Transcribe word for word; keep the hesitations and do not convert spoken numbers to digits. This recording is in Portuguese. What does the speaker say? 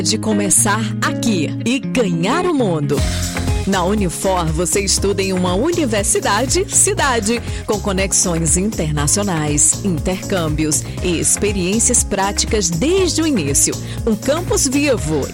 De começar aqui e ganhar o mundo. Na Unifor, você estuda em uma universidade cidade, com conexões internacionais, intercâmbios e experiências práticas desde o início. Um campus vivo